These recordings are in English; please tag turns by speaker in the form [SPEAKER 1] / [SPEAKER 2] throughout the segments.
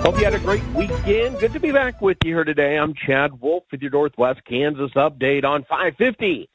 [SPEAKER 1] Hope you had a great weekend. Good to be back with you here today. I'm Chad Wolf with your Northwest Kansas update on 550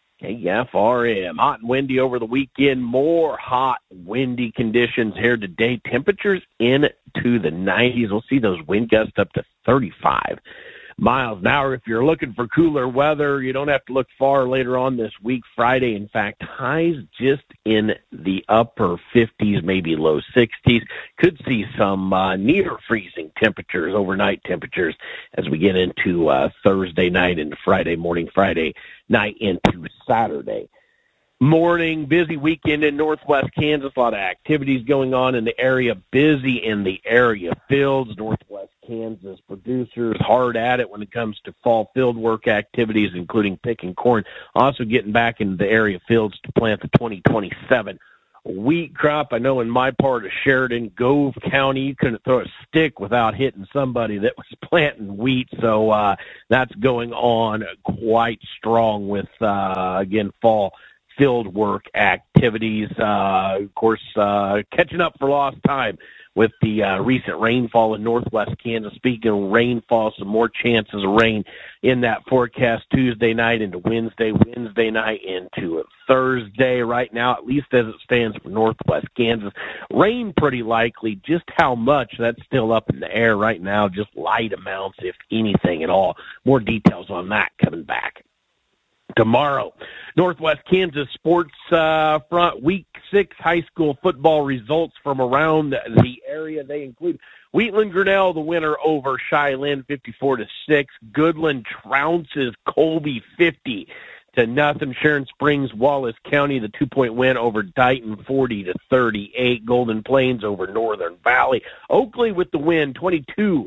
[SPEAKER 1] KFRM. Hot and windy over the weekend. More hot, windy conditions here today. Temperatures into the 90s. We'll see those wind gusts up to 35 miles an hour. If you're looking for cooler weather, you don't have to look far later on this week. Friday, in fact, highs just in the upper 50s, maybe low 60s. Could see some near freezing temperatures, overnight temperatures, as we get into Thursday night into Friday morning, Friday night into Saturday morning. Busy weekend in Northwest Kansas. A lot of activities going on in the area. Busy in the area fields. Northwest Kansas producers hard at it when it comes to fall field work activities, including picking corn. Also getting back into the area fields to plant the 2027 wheat crop. I know in my part of Sheridan, Gove County, you couldn't throw a stick without hitting somebody that was planting wheat. So that's going on quite strong with, again, fall field work activities. Of course, catching up for lost time with the recent rainfall in Northwest Kansas. Speaking of rainfall, some more chances of rain in that forecast Tuesday night into Wednesday night into Thursday. Right now, at least as it stands for Northwest Kansas, rain pretty likely. Just how much, that's still up in the air right now. Just light amounts, if anything at all. More details on that coming back tomorrow. Northwest Kansas sports front, Week 6 high school football results from around the area. They include Wheatland Grinnell, the winner over Cheyenne, 54-6. Goodland trounces Colby 50-0. Sharon Springs, Wallace County, the 2-point win over Dighton, 40-38. Golden Plains over Northern Valley. Oakley with the win, 22-6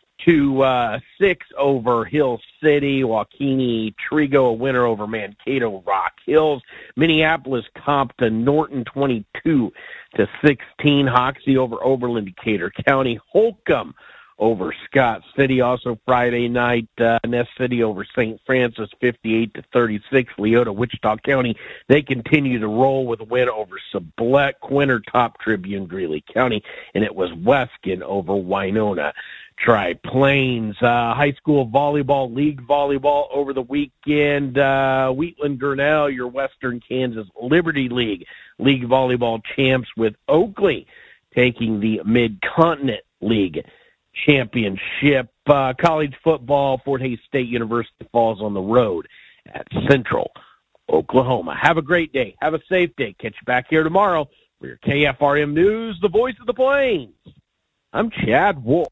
[SPEAKER 1] over Hill City. Waukene Trigo, a winner over Mankato Rock Hills. Minneapolis comped to Norton, 22-16. Hoxie over Oberlin Decatur County. Holcomb over Scott City. Also Friday night, Ness City over St. Francis, 58-36. Leota, Wichita County, they continue to roll with a win over Sublette. Quinter, Top Tribune, Greeley County, and it was Weskin over Winona Tri-Plains. High school volleyball, league volleyball over the weekend. Wheatland Grinnell, your Western Kansas Liberty League volleyball champs, with Oakley taking the Mid-Continent League championship. College football, Fort Hays State University falls on the road at Central Oklahoma. Have a great day. Have a safe day. Catch you back here tomorrow for your KFRM News, the voice of the Plains. I'm Chad Wolf.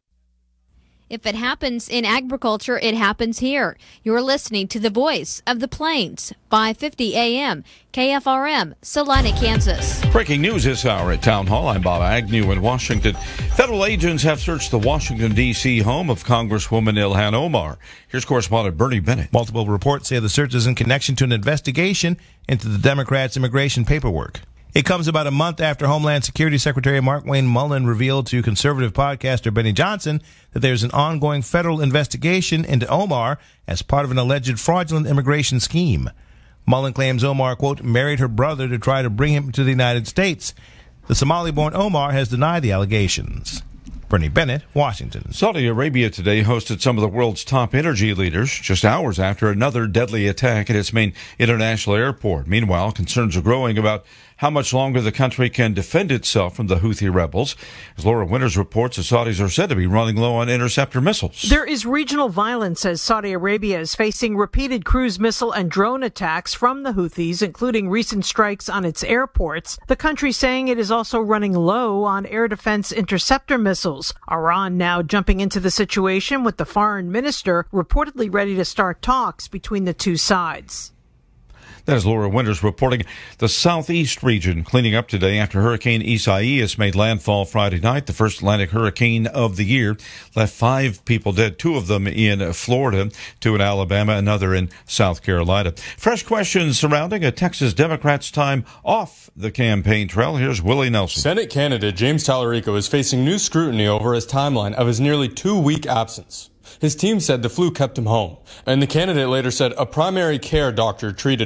[SPEAKER 2] If it happens in agriculture, it happens here. You're listening to the voice of the Plains, 550 AM, KFRM, Salina, Kansas.
[SPEAKER 3] Breaking news this hour at Town Hall. I'm Bob Agnew in Washington. Federal agents have searched the Washington, D.C. home of Congresswoman Ilhan Omar. Here's correspondent Bernie Bennett.
[SPEAKER 4] Multiple reports say the search is in connection to an investigation into the Democrats' immigration paperwork. It comes about a month after Homeland Security Secretary Markwayne Mullin revealed to conservative podcaster Benny Johnson that there's an ongoing federal investigation into Omar as part of an alleged fraudulent immigration scheme. Mullin claims Omar, quote, married her brother to try to bring him to the United States. The Somali-born Omar has denied the allegations. Bernie Bennett, Washington.
[SPEAKER 3] Saudi Arabia today hosted some of the world's top energy leaders just hours after another deadly attack at its main international airport. Meanwhile, concerns are growing about how much longer the country can defend itself from the Houthi rebels. As Laura Winters reports, the Saudis are said to be running low on interceptor missiles.
[SPEAKER 5] There is regional violence as Saudi Arabia is facing repeated cruise missile and drone attacks from the Houthis, including recent strikes on its airports. The country saying it is also running low on air defense interceptor missiles. Iran now jumping into the situation, with the foreign minister reportedly ready to start talks between the two sides.
[SPEAKER 3] That is Laura Winters reporting. The southeast region cleaning up today after Hurricane Isaias made landfall Friday night. The first Atlantic hurricane of the year left 5 people dead, 2 of them in Florida, 2 in Alabama, another in South Carolina. Fresh questions surrounding a Texas Democrat's time off the campaign trail. Here's Willie Nelson.
[SPEAKER 6] Senate candidate James Tallarico is facing new scrutiny over his timeline of his nearly 2-week absence. His team said the flu kept him home, and the candidate later said a primary care doctor treated him.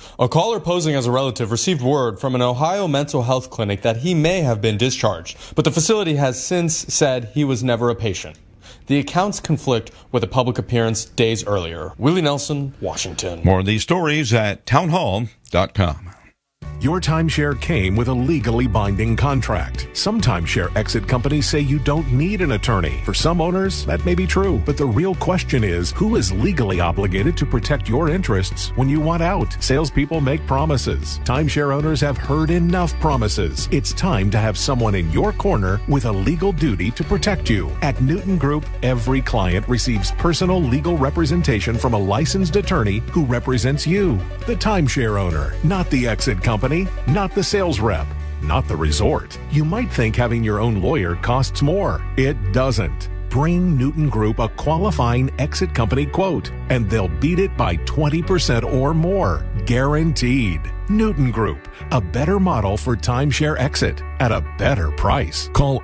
[SPEAKER 6] A caller posing as a relative received word from an Ohio mental health clinic that he may have been discharged, but the facility has since said he was never a patient. The accounts conflict with a public appearance days earlier. Willie Nelson, Washington.
[SPEAKER 3] More of these stories at townhall.com.
[SPEAKER 7] Your timeshare came with a legally binding contract. Some timeshare exit companies say you don't need an attorney. For some owners, that may be true, but the real question is, who is legally obligated to protect your interests when you want out? Salespeople make promises. Timeshare owners have heard enough promises. It's time to have someone in your corner with a legal duty to protect you. At Newton Group, every client receives personal legal representation from a licensed attorney who represents you, the timeshare owner, not the exit company, not the sales rep, not the resort. You might think having your own lawyer costs more. It doesn't. Bring Newton Group a qualifying exit company quote, and they'll beat it by 20% or more. Guaranteed. Newton Group, a better model for timeshare exit at a better price. Call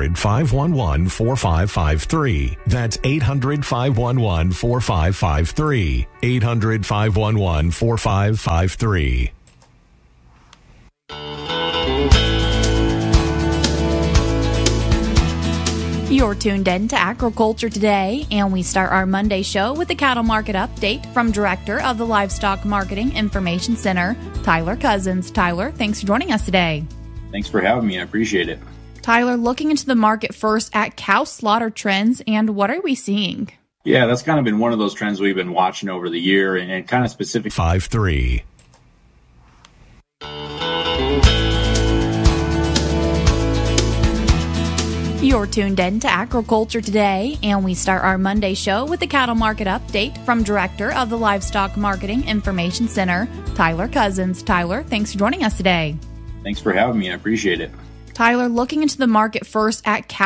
[SPEAKER 7] 800-511-4553. That's 800-511-4553. 800-511-4553.
[SPEAKER 8] You're tuned in to Agriculture Today, and we start our Monday show with the cattle market update from Director of the Livestock Marketing Information Center, Tyler Cousins. Tyler, thanks for joining us today.
[SPEAKER 9] Thanks for having me. I appreciate it.
[SPEAKER 8] Tyler, looking into the market first at cow slaughter trends, and what are we seeing?
[SPEAKER 9] Yeah, that's kind of been one of those trends we've been watching over the year, and kind of specific.
[SPEAKER 7] 5-3.
[SPEAKER 8] You're tuned in to Agriculture Today, and we start our Monday show with the cattle market update from Director of the Livestock Marketing Information Center, Tyler Cousins. Tyler, thanks for joining us today.
[SPEAKER 9] Thanks for having me. I appreciate it.
[SPEAKER 8] Tyler, looking into the market first at cow